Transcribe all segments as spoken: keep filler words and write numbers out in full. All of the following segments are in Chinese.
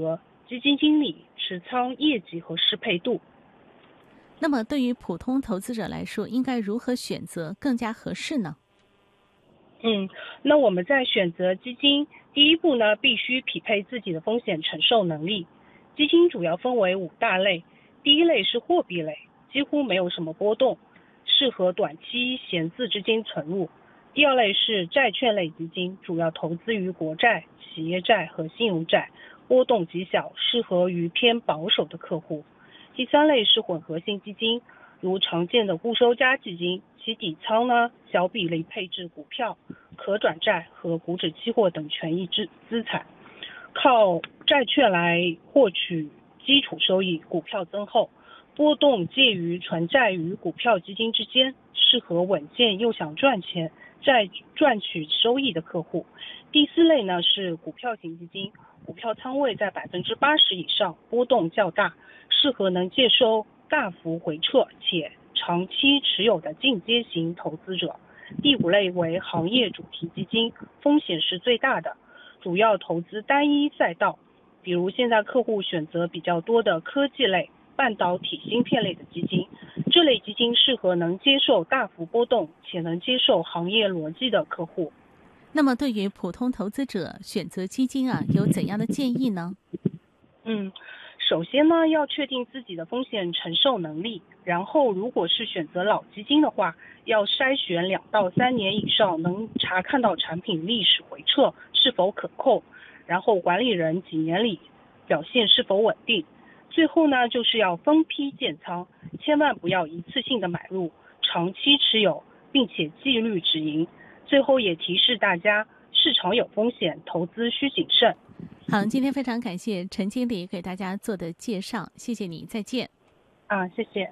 合、基金经理、持仓业绩和适配度。 那么对于普通投资者来说，应该如何选择更加合适呢？ 嗯，那我们在选择基金，第一步呢，必须匹配自己的风险承受能力。基金主要分为五大类，第一类是货币类，几乎没有什么波动，适合短期闲置资金存入。第二类是债券类基金，主要投资于国债、企业债和信用债，波动极小，适合于偏保守的客户。第三类是混合性基金，如常见的固收加基金，其底仓呢小比例配置股票、可转债和股指期货等权益资资产，靠债券来获取基础收益，股票增厚，波动介于纯债与股票基金之间，适合稳健又想赚钱再赚取收益的客户。第四类呢是股票型基金，股票仓位在百分之八十以上，波动较大，适合能接收大幅回撤且长期持有的进阶型投资者。第五类为行业主题基金，风险是最大的，主要投资单一赛道，比如现在客户选择比较多的科技类、半导体芯片类的基金，这类基金适合能接受大幅波动且能接受行业逻辑的客户。 那么对于普通投资者选择基金啊，有怎样的建议呢？ 嗯，首先呢，要确定自己的风险承受能力，然后如果是选择老基金的话，要筛选两到三年以上能查看到产品历史回撤是否可控，然后管理人几年里表现是否稳定。最后呢，就是要分批建仓，千万不要一次性的买入，长期持有，并且纪律止盈。最后也提示大家，市场有风险，投资需谨慎。 好，今天非常感谢陈经理给大家做的介绍，谢谢你，再见。 啊，谢谢。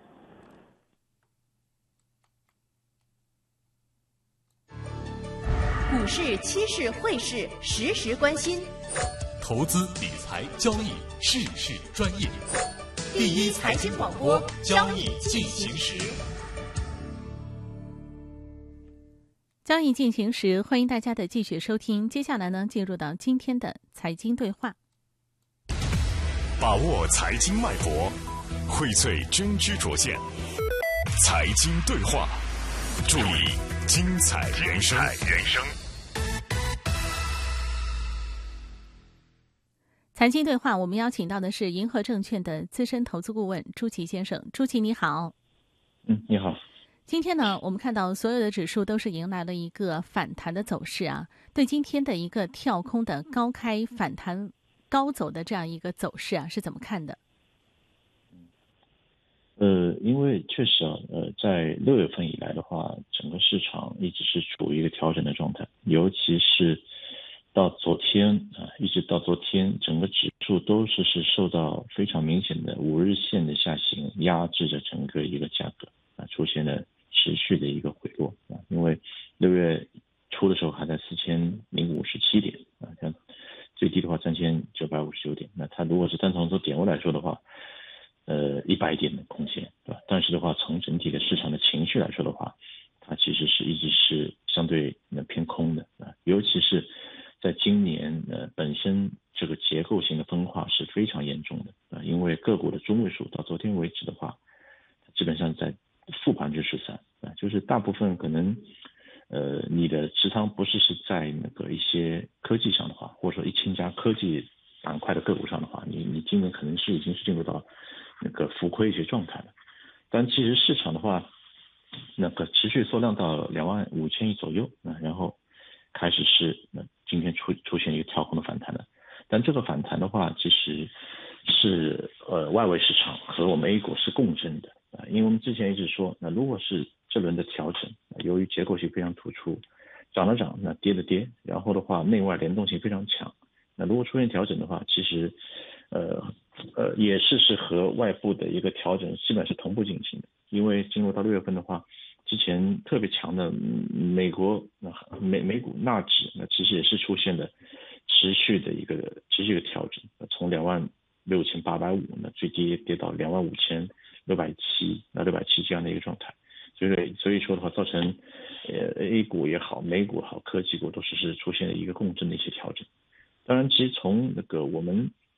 股市、期市、汇市，时时关心。 投资理财交易，事事专业。第一财经广播，交易进行时。 交易进行时，欢迎大家的继续收听。接下来呢，进入到今天的财经对话。 把握财经脉搏，荟萃真知灼见。财经对话，注意精彩人生。 财经对话，我们邀请到的是银河证券的资深投资顾问朱琦先生。朱琦你好。 嗯，你好。 今天呢，我们看到所有的指数都是迎来了一个反弹的走势啊。对今天的一个跳空的高开反弹高走的这样一个走势啊，是怎么看的？ 呃，因为确实啊，呃，在六月份以来的话，整个市场一直是处于一个调整的状态，尤其是到昨天啊，一直到昨天，整个指数都是是受到非常明显的五日线的下行压制着整个一个价格啊，出现了持续的一个回落啊，因为六月初的时候还在四千零五十七点啊，像最低的话三千九百五十九点，那它如果是单从这点位来说的话，呃，一百点的空间，对吧？但是的话，从整体的市场的情绪来说的话，它其实是一直是相对偏空的啊，尤其是在今年呃本身这个结构性的分化是非常严重的啊，因为个股的中位数到昨天为止的话，基本上在负百分之十三啊，就是大部分可能呃你的持仓不是是在那个一些科技上的话，或者说一千家科技板块的个股上的话，你你今年可能是已经是进入到那个浮亏一些状态了。但其实市场的话，那个持续缩量到两万五千亿左右啊，然后开始是那今天出出现一个跳空的反弹了。但这个反弹的话，其实是呃外围市场和我们 A 股是共振的啊，因为我们之前一直说，那如果是这轮的调整，由于结构性非常突出，涨了涨，那跌了跌，然后的话内外联动性非常强，那如果出现调整的话，其实呃呃也是是和外部的一个调整基本是同步进行的，因为进入到六月份的话，之前特别强的美国美美股纳指，那其实也是出现了持续的一个持续的调整，从两万六千八百五呢最低跌到两万五千六百七，那六百七这样的一个状态，所以所以说的话，造成呃 A 股也好，美股也好，科技股都是是出现了一个共振的一些调整。当然，其实从那个我们